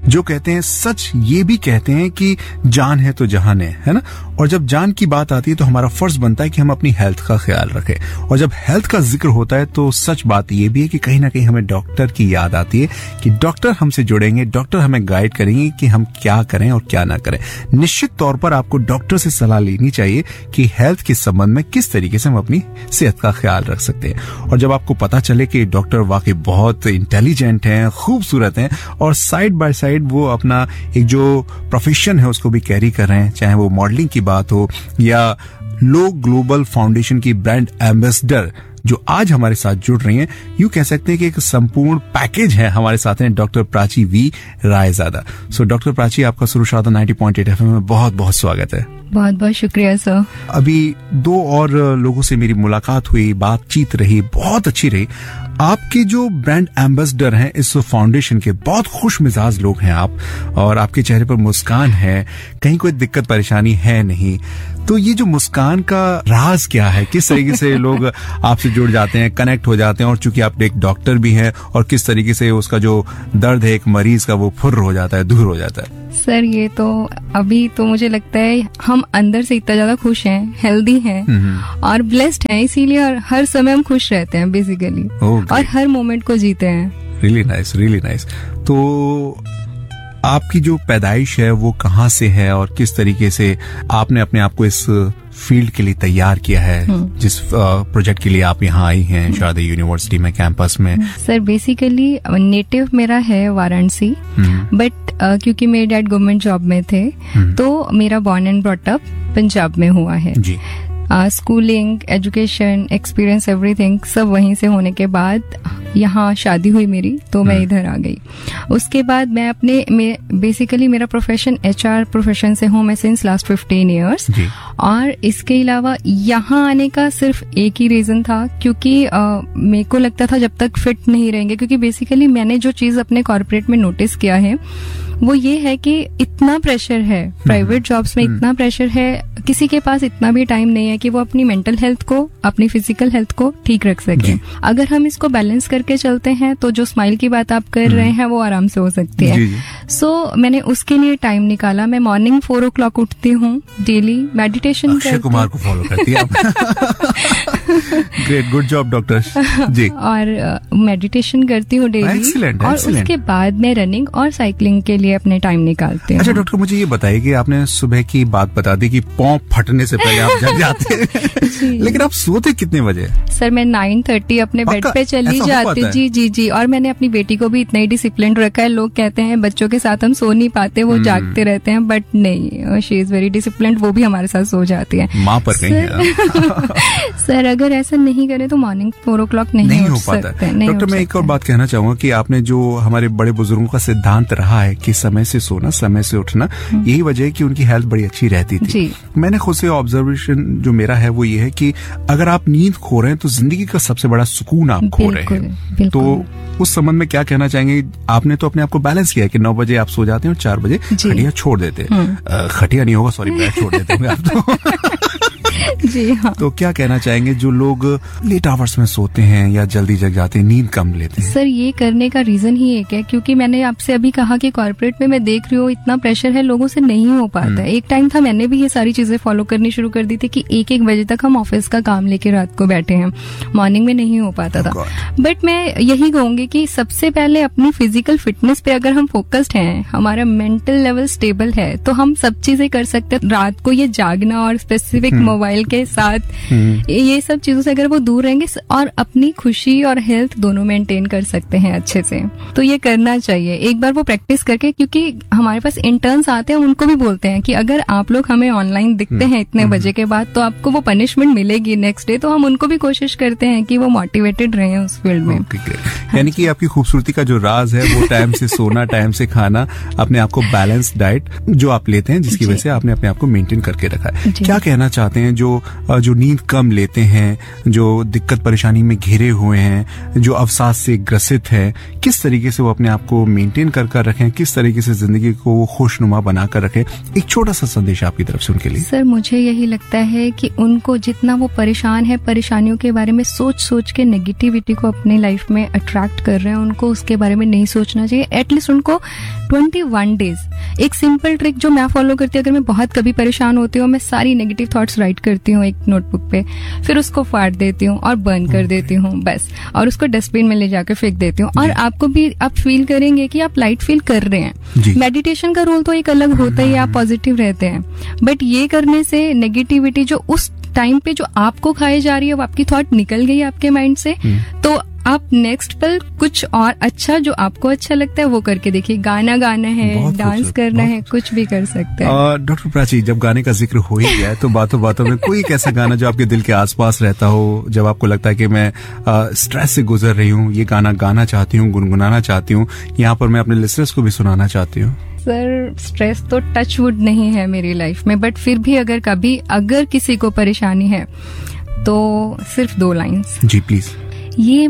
जो कहते हैं सच ये भी कहते हैं कि जान है तो जहान है ना। और जब जान की बात आती है तो हमारा फर्ज बनता है कि हम अपनी हेल्थ का ख्याल रखें। और जब हेल्थ का जिक्र होता है तो सच बात ये भी है कि कहीं ना कहीं हमें डॉक्टर की याद आती है कि डॉक्टर हमसे जुड़ेंगे, डॉक्टर हमें गाइड करेंगे कि हम क्या करें और क्या ना करें। निश्चित तौर पर आपको डॉक्टर से सलाह लेनी चाहिए कि हेल्थ के संबंध में किस तरीके से हम अपनी सेहत का ख्याल रख सकते हैं। और जब आपको पता चले कि डॉक्टर वाकई बहुत इंटेलिजेंट हैं, खूबसूरत हैं और साइड बाय साइड वो अपना एक जो प्रोफेशन है उसको भी कैरी कर रहे हैं, चाहे वो मॉडलिंग की बात हो या लो ग्लोबल फाउंडेशन की ब्रांड एम्बेसडर जो आज हमारे साथ जुड़ रही हैं, यूं कह सकते हैं कि एक संपूर्ण पैकेज है। हमारे साथ हैं doctor Prachi we Raizada. So doctor Prachi, आपका सुरुशादा 90.8 FM में बहुत बहुत स्वागत है। बहुत बहुत शुक्रिया सर। अभी 2 और लोगों से मेरी मुलाकात हुई, बातचीत रही, बहुत अच्छी रही। आपके जो ब्रांड एम्बेसडर हैं इस फाउंडेशन के, बहुत खुश मिजाज लोग हैं आप, और आपके चेहरे पर मुस्कान है, कहीं कोई दिक्कत परेशानी है नहीं। तो ये जो मुस्कान का राज क्या है, किस तरीके से लोग आपसे जुड़ जाते हैं, कनेक्ट हो जाते हैं, और चूंकि आप एक डॉक्टर भी हैं, और किस तरीके से उसका जो दर्द है एक मरीज का वो फुर्र हो जाता है, दूर हो जाता है? सर ये तो अभी तो मुझे लगता है हम अंदर से इतना ज्यादा खुश हैं, हेल्दी हैं और ब्लेस्ड हैं, इसीलिए हर समय हम खुश रहते हैं बेसिकली, और हर मोमेंट को जीते हैं। Really nice, really nice. तो आपकी जो पैदाइश है वो कहाँ से है और किस तरीके से आपने अपने आप को इस फील्ड के लिए तैयार किया है, जिस प्रोजेक्ट के लिए आप यहाँ आई हैं शारदा यूनिवर्सिटी में कैंपस में? सर बेसिकली नेटिव मेरा है वाराणसी, बट क्योंकि मेरे डैड गवर्नमेंट जॉब में थे तो मेरा born and brought up Punjab में हुआ है जी। स्कूलिंग, एजुकेशन, एक्सपीरियंस, एवरीथिंग सब वहीं से होने के बाद यहाँ शादी हुई मेरी, तो मैं इधर आ गई। उसके बाद मैं बेसिकली मेरा प्रोफेशन HR प्रोफेशन से हूँ मैं सिंस लास्ट 15 ईयर्स। और इसके अलावा यहाँ आने का सिर्फ एक ही रीजन था, क्योंकि मेरे को लगता था जब तक फिट नहीं रहेंगे, क्योंकि बेसिकली मैंने जो चीज अपने कॉर्पोरेट में नोटिस किया है वो ये है कि इतना प्रेशर है प्राइवेट जॉब्स में, इतना प्रेशर है, किसी के पास इतना भी टाइम नहीं है कि वो अपनी मेंटल हेल्थ को, अपनी फिजिकल हेल्थ को ठीक रख सके। अगर हम इसको बैलेंस करके चलते हैं तो जो स्माइल की बात आप कर रहे हैं वो आराम से हो सकती है। सो मैंने उसके लिए टाइम निकाला। मैं मॉर्निंग 4 o'clock उठती हूँ डेली, मेडिटेशन करती हूँ। अक्षय कुमार को फॉलो करती है आप। ग्रेट, गुड जॉब डॉक्टर जी। और मेडिटेशन करती हूँ डेली, और उसके बाद मैं रनिंग और साइकिलिंग के लिए अपने टाइम निकालते हैं। अच्छा डॉक्टर, मुझे ये बताइए कि आपने सुबह की बात बता दी कि पाँव फटने से पहले आप जग जाते हैं, लेकिन आप सोते कितने बजे? सर मैं 9:30 अपने बेड पे चली जाती। जी। और मैंने अपनी बेटी को भी इतना ही डिसिप्लिन रखा है। लोग कहते हैं बच्चों के साथ हम सो नहीं पाते, वो जागते रहते हैं, बट नहीं, शी इज वेरी डिसिप्लिन्ड, वो भी हमारे साथ सो जाती है। माँ पर कहीं सर अगर ऐसा नहीं करे तो मॉर्निंग 4 o'clock नहीं हो पाता है। डॉक्टर मैं एक और बात कहना चाहूंगा कि आपने जो हमारे बड़े बुजुर्गों का सिद्धांत रहा है कि समय से सोना, समय से उठना, यही वजह है कि उनकी हेल्थ बड़ी अच्छी रहती थी। मैंने खुद से ऑब्जर्वेशन जो मेरा है वो ये है कि अगर आप नींद खो रहे हैं तो जिंदगी का सबसे बड़ा सुकून आप खो रहे हैं। तो उस संबंध में क्या कहना चाहेंगे? आपने तो अपने आप को बैलेंस किया कि 9 बजे आप सो जाते हैं और 4 बजे खटिया छोड़ देते हैं। खटिया नहीं होगा, सॉरी, बेड छोड़ देते होंगे आप तो। जी हाँ। तो क्या कहना चाहेंगे जो लोग लेट आवर्स में सोते हैं या जल्दी जग जाते हैं, नींद कम लेते हैं? सर ये करने का रीजन ही एक है, क्योंकि मैंने आपसे अभी कहा कि कॉर्पोरेट में मैं देख रही हूँ इतना प्रेशर है, लोगों से नहीं हो पाता है। एक टाइम था मैंने भी ये सारी चीजें फॉलो करनी शुरू कर दी थी कि 1-1 बजे तक हम ऑफिस का काम लेके रात को बैठे हैं, मॉर्निंग में नहीं हो पाता था। बट मैं यही कहूंगी कि सबसे पहले अपनी फिजिकल फिटनेस पे अगर हम फोकस्ड हैं, हमारा मेंटल लेवल स्टेबल है, तो हम सब चीजें कर सकते हैं। रात को ये जागना और स्पेसिफिक मोबाइल के साथ ये सब चीजों से अगर वो दूर रहेंगे और अपनी खुशी और हेल्थ दोनों मेंटेन कर सकते हैं अच्छे से, तो ये करना चाहिए एक बार वो प्रैक्टिस करके। क्योंकि हमारे पास इंटर्न्स आते हैं, उनको भी बोलते हैं कि अगर आप लोग हमें ऑनलाइन दिखते हैं इतने बजे के बाद तो आपको वो पनिशमेंट मिलेगी नेक्स्ट डे। तो हम उनको भी कोशिश करते हैं कि वो मोटिवेटेड रहे उस फील्ड में। यानी कि आपकी खूबसूरती का जो राज है वो टाइम से सोना, टाइम से खाना, अपने आप को बैलेंस डाइट जो आप लेते हैं, जिसकी वजह से आपने अपने आप को मेंटेन करके रखा है। क्या कहना चाहते हैं जो नींद कम लेते हैं, जो दिक्कत परेशानी में घिरे हुए हैं, जो अवसाद से ग्रसित है, किस तरीके से वो अपने आप को मेंटेन कर रखें, किस तरीके से जिंदगी को वो खुशनुमा बनाकर रखें? एक छोटा सा संदेश आपकी तरफ से उनके लिए। सर, मुझे यही लगता है कि उनको जितना वो परेशान है, परेशानियों के बारे में सोच के नेगेटिविटी को अपने लाइफ में अट्रैक्ट कर रहे हैं, उनको उसके बारे में नहीं सोचना चाहिए। एटलीस्ट उनको 21 डेज, एक सिंपल ट्रिक जो मैं फॉलो करती हूँ, अगर मैं बहुत कभी परेशान होती हूँ, मैं सारी नेगेटिव थॉट्स राइट करती हूँ एक नोटबुक पे, फिर उसको फाड़ देती हूँ और बर्न कर देती हूँ बस, और उसको डस्टबिन में ले जाकर फेंक देती हूँ। और आपको भी आप फील करेंगे कि आप लाइट फील कर रहे हैं। मेडिटेशन का रोल तो एक अलग होता है, आप पॉजिटिव रहते हैं, बट ये करने से नेगेटिविटी जो उस टाइम पे जो आपको खाई जा रही है, वो आपकी थॉट निकल गई आपके माइंड से, तो आप नेक्स्ट पल कुछ और अच्छा जो आपको अच्छा लगता है वो करके देखिए। गाना गाना है, डांस करना है, कुछ भी कर सकते हैं। डॉक्टर प्राची, जब गाने का जिक्र हो ही गया है तो बातों बातों में कोई एक ऐसा गाना जो आपके दिल के आसपास रहता हो, जब आपको लगता है कि मैं स्ट्रेस से गुजर रही हूँ, ये गाना गाना चाहती हूँ, गुनगुनाना चाहती हूँ, यहाँ पर मैं अपने लिसनर्स को भी सुनाना चाहती हूँ? सर, स्ट्रेस तो टच वुड नहीं है मेरी लाइफ में, बट फिर भी अगर किसी को परेशानी है तो सिर्फ 2 लाइन्स। Ji please. ये